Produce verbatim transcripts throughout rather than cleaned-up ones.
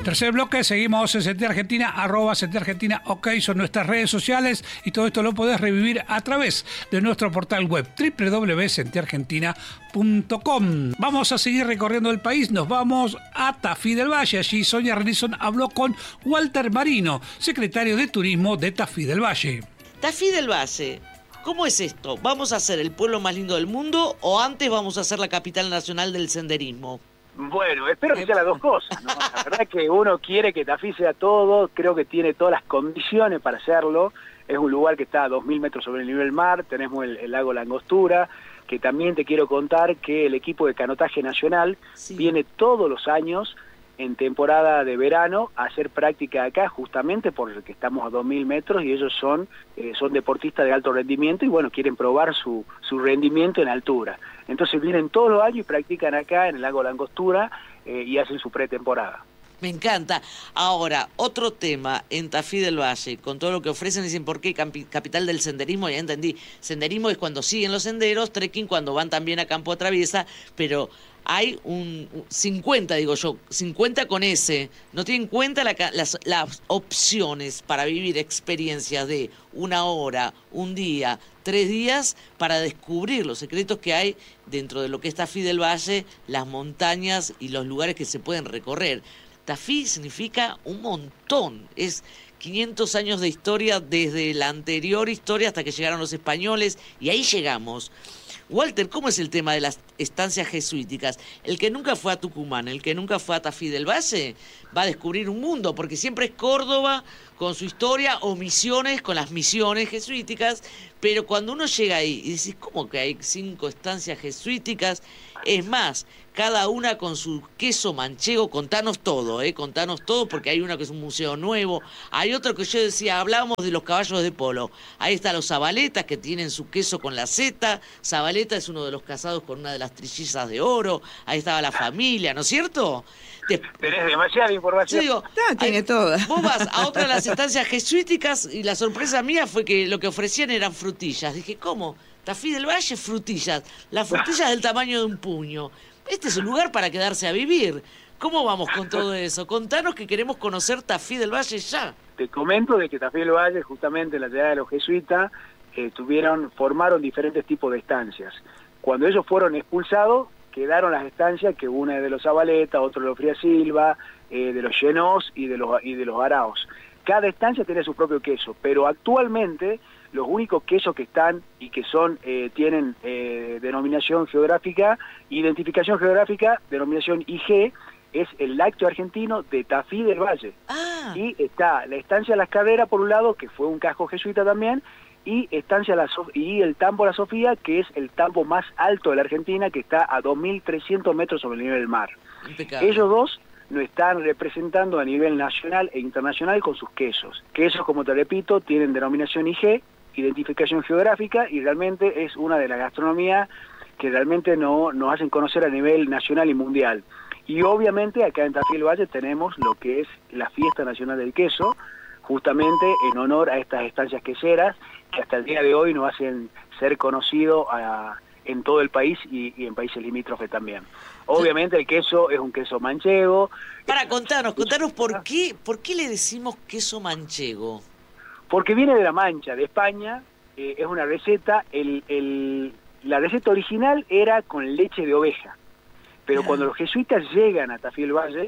Tercer bloque, seguimos en Sentir Argentina, arroba Sentir Argentina, ok, son nuestras redes sociales y todo esto lo podés revivir a través de nuestro portal web doble u doble u doble u punto sentir argentina punto com. Vamos a seguir recorriendo el país, nos vamos a Tafí del Valle. Allí Sonia Renison habló con Walter Marino, secretario de Turismo de Tafí del Valle. Tafí del Valle, ¿cómo es esto? ¿Vamos a ser el pueblo más lindo del mundo o antes vamos a ser la capital nacional del senderismo? Bueno, espero que sea las dos cosas, ¿no? La verdad es que uno quiere que Tafí sea todo, creo que tiene todas las condiciones para hacerlo. Es un lugar que está a dos mil metros sobre el nivel del mar, tenemos el, el lago Langostura, que también te quiero contar que el equipo de canotaje nacional sí. viene todos los años en temporada de verano a hacer práctica acá, justamente porque estamos a dos mil metros y ellos son, eh, son deportistas de alto rendimiento y bueno, quieren probar su, su rendimiento en altura. Entonces vienen todos los años y practican acá en el lago Langostura eh, y hacen su pretemporada. Me encanta. Ahora, otro tema en Tafí del Valle, con todo lo que ofrecen, dicen, ¿por qué capital del senderismo? Ya entendí, senderismo es cuando siguen los senderos, trekking cuando van también a campo traviesa, pero hay un cincuenta, digo yo, cincuenta con ese, no tienen en cuenta la, las, las opciones para vivir experiencias de una hora, un día, tres días, para descubrir los secretos que hay dentro de lo que es Tafí del Valle, las montañas y los lugares que se pueden recorrer. Tafí significa un montón, es quinientos años de historia desde la anterior historia hasta que llegaron los españoles y ahí llegamos. Walter, ¿cómo es el tema de las estancias jesuíticas? El que nunca fue a Tucumán, el que nunca fue a Tafí del Valle, va a descubrir un mundo, porque siempre es Córdoba con su historia o Misiones con las misiones jesuíticas, pero cuando uno llega ahí y decís, ¿cómo que hay cinco estancias jesuíticas? Es más, cada una con su queso manchego, contanos todo, ¿eh? Contanos todo, porque hay una que es un museo nuevo, hay otro que yo decía, hablábamos de los caballos de polo, ahí están los Zabaletas que tienen su queso con la seta, Zabaleta es uno de los casados con una de las trillizas de oro, ahí estaba la familia, ¿no es cierto? Te... Tenés demasiada información. Yo digo, no, tiene hay, toda. Vos vas a otra de las estancias jesuíticas y la sorpresa mía fue que lo que ofrecían eran frutillas. Dije, ¿cómo? Tafí del Valle, frutillas. Las frutillas del tamaño de un puño. Este es un lugar para quedarse a vivir. ¿Cómo vamos con todo eso? Contanos que queremos conocer Tafí del Valle ya. Te comento de que Tafí del Valle, justamente en la llegada de los jesuitas, eh, tuvieron, formaron diferentes tipos de estancias. Cuando ellos fueron expulsados, quedaron las estancias, que una es de los Zabaleta, otro de los Fría Silva, eh, de los Llenós y de los, y de los Araos. Cada estancia tiene su propio queso, pero actualmente los únicos quesos que están y que son eh, tienen eh, denominación geográfica, identificación geográfica, denominación I G, es el lácteo argentino de Tafí del Valle. Ah. Y está la estancia Las Caderas por un lado, que fue un casco jesuita también, y estancia la so y el tambo La Sofía, que es el tambo más alto de la Argentina, que está a dos mil trescientos metros sobre el nivel del mar. Impecable. Ellos dos nos están representando a nivel nacional e internacional con sus quesos. Quesos, como te repito, tienen denominación I G, identificación geográfica, y realmente es una de las gastronomías que realmente no, nos hacen conocer a nivel nacional y mundial. Y obviamente acá en Tafí del Valle tenemos lo que es la Fiesta Nacional del Queso, justamente en honor a estas estancias queseras, que hasta el día de hoy nos hacen ser conocidos a, en todo el país y, y en países limítrofes también. Obviamente el queso es un queso manchego. Para, contanos, contanos por qué, por qué le decimos queso manchego. Porque viene de la Mancha, de España, eh, es una receta, el, el, la receta original era con leche de oveja, pero yeah. cuando los jesuitas llegan a Tafí del Valle,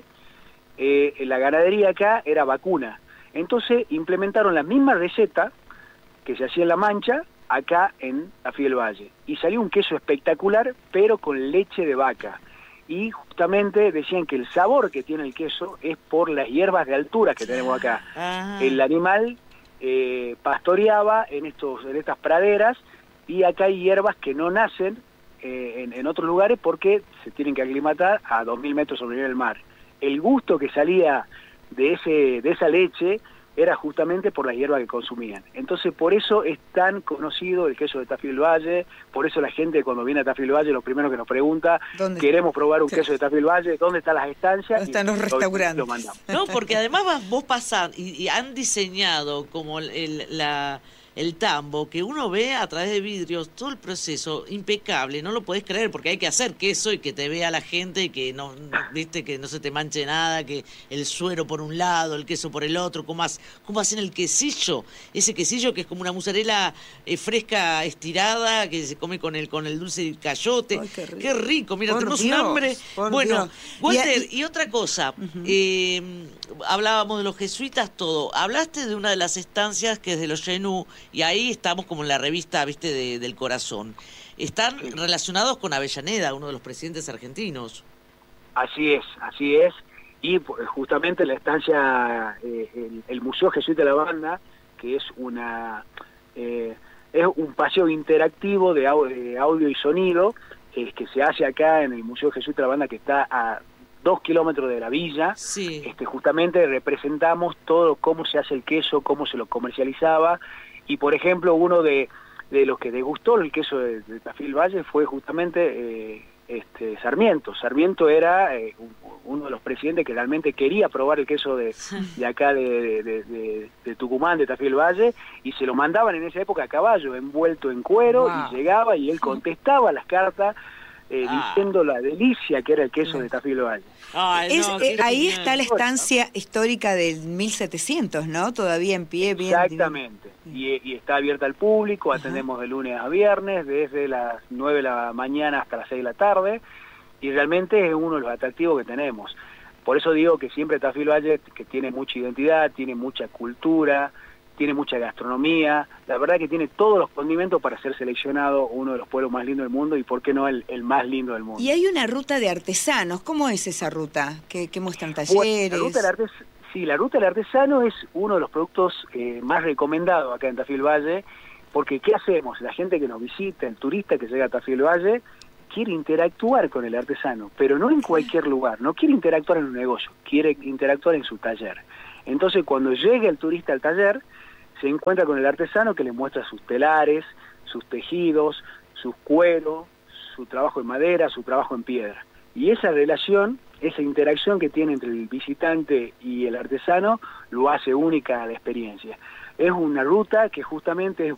eh, la ganadería acá era vacuna, entonces implementaron la misma receta que se hacía en La Mancha, acá en Tafí del Valle, y salió un queso espectacular, pero con leche de vaca, y justamente decían que el sabor que tiene el queso es por las hierbas de altura que tenemos acá. Ah. El animal eh, pastoreaba en, estos, en estas praderas, y acá hay hierbas que no nacen eh, en, en otros lugares porque se tienen que aclimatar a dos mil metros sobre el nivel del mar. El gusto que salía de, ese, de esa leche era justamente por las hierbas que consumían. Entonces, por eso es tan conocido el queso de Tafí del Valle, por eso la gente cuando viene a Tafí del Valle, lo primero que nos pregunta, queremos probar un queso de Tafí del Valle, ¿dónde están las estancias? ¿Dónde están los restaurantes? Lo mandamos. No, porque además vos pasás y, y han diseñado como el, la... el tambo, que uno ve a través de vidrios todo el proceso impecable, no lo podés creer, porque hay que hacer queso y que te vea la gente, que no, no viste, que no se te manche nada, que el suero por un lado, el queso por el otro, cómo, has, cómo hacen el quesillo, ese quesillo que es como una mozzarella eh, fresca estirada, que se come con el con el dulce de cayote. Ay, qué rico. Qué rico, mira, Por tenemos Dios, un hambre. por Bueno, Dios. Walter, Y, y, y otra cosa, uh-huh. eh, hablábamos de los jesuitas, todo. Hablaste de una de las estancias que es de los Yenú, y ahí estamos como en la revista, viste, de, del corazón. Están Sí. relacionados con Avellaneda, uno de los presidentes argentinos. Así es, así es. Y pues, justamente la estancia, eh, el, el Museo Jesuita de la Banda, que es una eh, es un paseo interactivo de, au de audio y sonido, eh, que se hace acá en el Museo Jesuita de la Banda, que está a dos kilómetros de la villa. Sí. Este, justamente representamos todo cómo se hace el queso, cómo se lo comercializaba, y por ejemplo uno de, de los que degustó el queso de, de Tafí del Valle fue justamente eh, este, Sarmiento. Sarmiento era eh, uno de los presidentes que realmente quería probar el queso de, de acá de, de, de, de Tucumán, de Tafí del Valle, y se lo mandaban en esa época a caballo, envuelto en cuero, Wow. y llegaba y él contestaba las cartas eh, Ah. diciendo la delicia que era el queso de Tafí del Valle. Ay, Es, no, eh, qué ahí genial. está la estancia histórica del mil setecientos, ¿no? Todavía en pie, bien. Exactamente, y, y está abierta al público, atendemos de lunes a viernes, desde las nueve de la mañana hasta las seis de la tarde, y realmente es uno de los atractivos que tenemos. Por eso digo que siempre Tafí del Valle, que tiene mucha identidad, tiene mucha cultura, tiene mucha gastronomía, la verdad que tiene todos los condimentos para ser seleccionado uno de los pueblos más lindos del mundo, y por qué no el, el más lindo del mundo. Y hay una ruta de artesanos. ¿Cómo es esa ruta? ¿Qué, qué muestran talleres? Bueno, la ruta del artes sí, la ruta del artesano es uno de los productos eh, más recomendados acá en Tafí del Valle, porque ¿qué hacemos? La gente que nos visita, el turista que llega a Tafí del Valle, quiere interactuar con el artesano, pero no en cualquier lugar, no quiere interactuar en un negocio, quiere interactuar en su taller. Entonces, cuando llega el turista al taller, se encuentra con el artesano que le muestra sus telares, sus tejidos, sus cueros, su trabajo en madera, su trabajo en piedra. Y esa relación, esa interacción que tiene entre el visitante y el artesano, lo hace única a la experiencia. Es una ruta que justamente es